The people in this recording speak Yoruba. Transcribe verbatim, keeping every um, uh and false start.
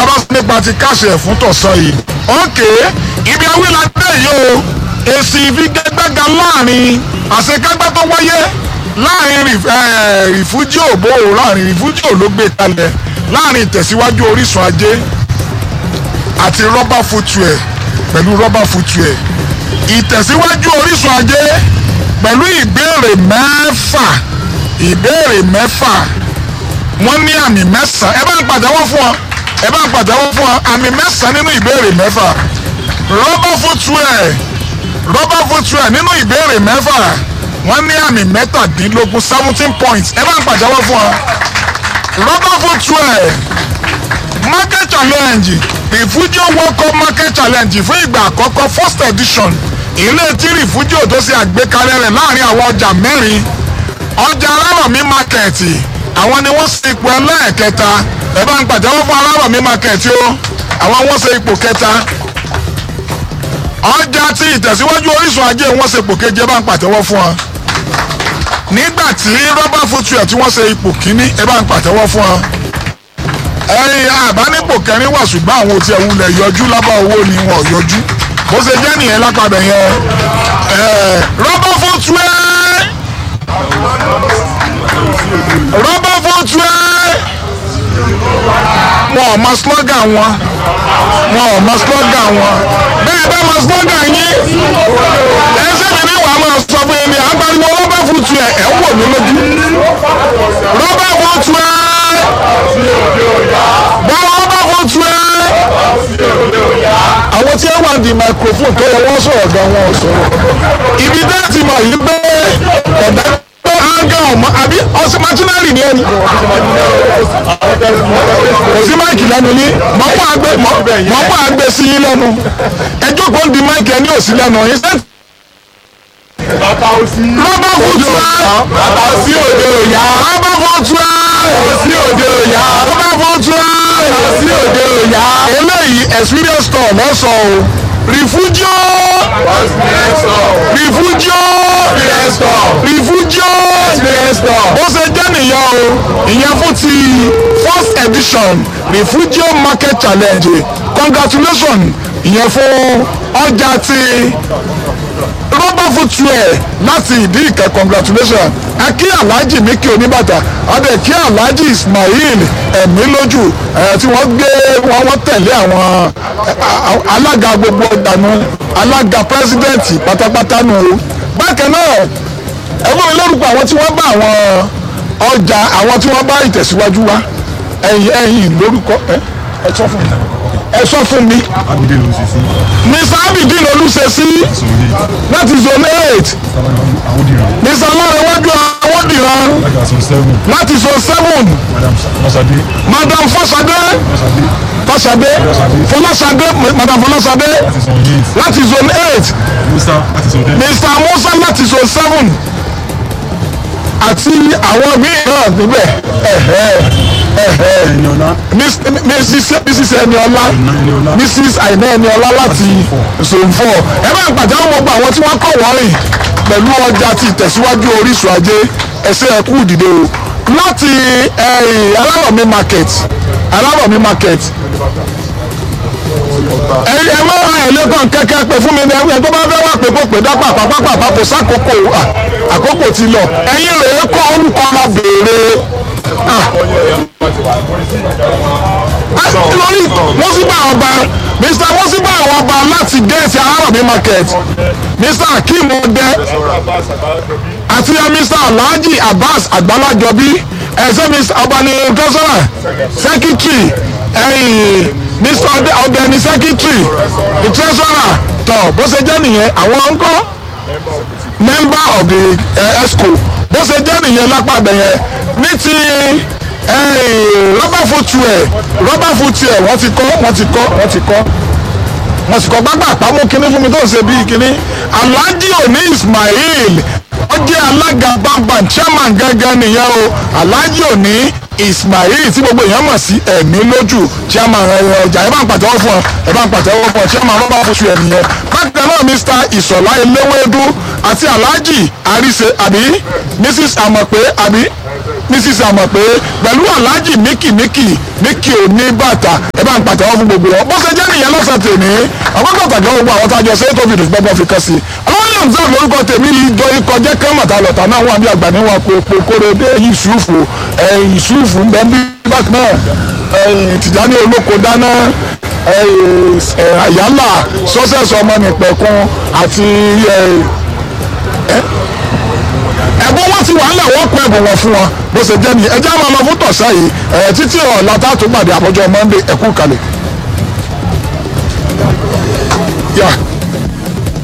bàbá sọ nípa ti káṣí ẹ̀ fún tọ̀sán yìí ókè ibi awílàdé yìí o èsì ìfigagbága láàrin àṣekágbá tó wáyé láàrin rìfújì òbó láàrin rìfújì ò ló gbé kalẹ̀ láàrin ìtẹ̀síwájú Orísun Ajé àti rọ́bà footwear pẹ̀lú rọ́bà footwear ìtẹ̀síwájú Orísun Ajé pẹ̀lú ìbéèrè mẹ́fà ìbéèrè mẹ́fà wọ́n ní àmì mẹ́sàn-án ẹ bá ń pàtẹ́wọ́ fún ọ ẹ bá ń pàtẹ́wọ́ fún ọ àmì mẹ́sàn-án nínú ìbéèrè mẹ́fà rọ́bà footwear rọ́bà footwear nínú ìbéèrè mẹ́fà wọ́n ní àmì mẹ́tàdínlógún seventeen points ẹ bá ń pàtẹ́wọ́ fún ọ rọ́bà footwear market challenge Refugio World Cup market challenge fún ìgbà àkọ́kọ́ first edition ilé tí Refugio tó ṣe àgbékalẹ̀ rẹ̀ láàrin àwọn ọjà mẹ́rin ọjà Alárọ̀mí market àwọn ni wọ́n ṣe ipò ẹlẹ́ẹ̀kẹta ẹ bá ń pàtẹ́wọ́ fún Alárọ̀mí market o àwọn wọ́n ṣe ipò kẹta ọjà tí ìtẹ̀síwájú Orísun Ajé wọ́n ṣe ipò keje ẹ bá ń pàtẹ́wọ́ fún ọ nígbà tí rọ́bà footwear tí wọ́n ṣe ipò kíní ẹ bá ń pàtẹ́wọ́ fún ọ ẹ̀yin àbánipò kẹrin wà ṣùgbọ́n àwọn òtí ẹ̀wùlẹ̀ yọjú lábá owó ni wọn ò yọjú bó ṣe jẹ́ nìyẹn lápàdé yẹn rọ́bà footwear rọ́bà footwear wọn ò mọ slogan wọn wọn ò mọ slogan wọn bẹ́ẹ̀ bá mọ slogan yín ẹsẹ̀ mi ní wàá máa sọ fún yín ní agbariwo rọ́bà footwear ẹ̀ wò mí lójú rọ́bà footwear bọ́lá rọ́bà footwear àwọn tí wọ́n wà di microphone tó yẹ wọ́n sọ̀rọ̀ gan wọn sọ̀rọ̀ ibi dẹ́ ti mọ̀ yìí pé ọ̀dà tó ángá ọ̀mọ́ àbí ọ̀sẹ̀ machinari ni ẹni kò sí máìkì lẹ́nu ní mọ̀pọ̀ àgbẹ̀ mọ̀pọ̀ àgbẹ̀ sí yín lẹ́nu ẹjọ́ kan di máìkì ẹni ò sí lẹ́nu yín sẹ́ńtì. Bàbá footwear bàbá sí òde òyà rọ́bà footwear sí òde òyà rọ́bà footwear sí òde òyà eléyìí experience store lọ́sọ̀ o Refugio Refugio Refugio ó ṣe jẹ́ nìyẹn o ìyẹn fún ti first edition Refugio market challenge congratulations ìyẹn fún ọjà ti rọ́bà footwear láti ìdí ìkẹ́ congratulation akí alhaji miki oníbàtà adé kí alhaji ismail ẹ̀mí lójú ẹ̀ tí wọ́n gbé wọn wọ́n tẹ̀lé àwọn alága gbogbo ìdànù alága pírẹsidẹ́ǹtì pátápátá nù o bákan náà ẹ̀fọ́ mi lórúkọ àwọn tí wọ́n bá àwọn ọjà àwọn tí wọ́n bá ìtẹ̀síwájú wa ẹ̀yìn ẹ̀yìn lórúkọ ẹ̀ ẹ̀ sọ fún mi ẹ sọ fún mi. Mr Abidin Olúṣesí láti zone eight. Mr Ọlọ́rẹ̀wájú Awódìran láti zone seven. Madam Fọṣadé Fọṣadé Fọláṣadé Madam Fọláṣadé láti zone eight. Mr Musa láti zone seven. Àti àwọn míì náà níbẹ̀ Missus Eniola Missus Aina Eniola láti zone four ẹ bá ń pàjáwọ́ gbogbo àwọn tí wọ́n kọ̀ wọ́n rìn pẹ̀lú ọjà ti ìtẹ̀síwájú Orísun Ajé ẹsẹ̀ ẹ̀kú ìdìde o láti Alárọ̀mí market Alárọ̀mí market ẹ máa ra ẹlẹ́gàn kẹ́kẹ́ pé fún mi ní ẹgbẹ́ tó bá fẹ́ wà pé kó pè dápà pàpàpàpà kò sákòókò àkókò ti lọ ẹ̀yin rèé kọ́ orúkọ ọmọ béèrè lórí mọ́síbà ọba Mr mọ́síbà ọba láti géètì Alárọ̀mí market Mr Akeem Ode àti Mr Alhaji Abbas Àgbàlájọbí ẹ̀sẹ̀ Mr Ọbani Gọ́sọ́rà secretary ẹ̀yìn Mr Ọdẹni secretary the treasurer tọ̀ bó ṣe jẹ́ nìyẹn àwọn ńkọ́ member of the uh, ESCO bó ṣe jẹ́ nìyẹn lápá bẹ̀yẹn ní ti rọ́bà footwear rọ́bà footwear wọ́n ti kọ́ wọ́n ti kọ́ wọ́n ti kọ́ wọ́n ti kọ́ gbágbá àpamọ́ kínní fún mi tó ń ṣe bíi kínní Alhaji Oni Ismail ó jẹ́ alága bamban chairman gángan nìyẹn o Alhaji Oni Ismail tí gbogbo èèyàn mọ̀ sí ẹ̀mí lójú chairman ọjà ẹ bá ń pàtẹ́wọ́ fún ọ ẹ bá ń pàtẹ́wọ́ fún ọ chairman rọ́bà footwear nìyẹn bákan náà Mr Ìṣọ̀lá Eléwédú àti Alhaji Àríṣe àbí Missus Àmọ̀pé àbí mísísì àmọ̀ pé pẹ̀lú aláàjì míkì míkì míkì ò ní bàtà ẹ bá ń pàtẹ́wọ́ fún gbogbo wọn bó ṣe jẹ́ nìyẹn lọ́sàn tèmi àwọn pàtàkì ọ̀hún gbogbo àwọn tájọ ṣe é tó fi dùn gbọ́gbọ́n fi kàn sí àwọn yóò zan lórúkọ tèmi ìjọ ikọ̀ jẹ́ kẹ́mọ̀tà lọ́tà náà wà ní àgbà níwọ̀n kókó kórèdé Yusufu Yusufu ń bẹ bí bákan náà Tìjání olóko dáná àyálà sọ́sẹ̀sì ọmọ nìpẹ̀kun àti ẹ̀bùn wọn ti wà ń lẹ̀ wọ́n kọ́ ẹ̀bùn wọn fún wọn bó ṣe jẹ́ ni ẹjẹ́ àwọn ọmọ fún tọ̀sá yìí títí ọ̀la tá a tún gbàdé àbọ̀jọ́ Monday ẹ̀kú kalẹ̀.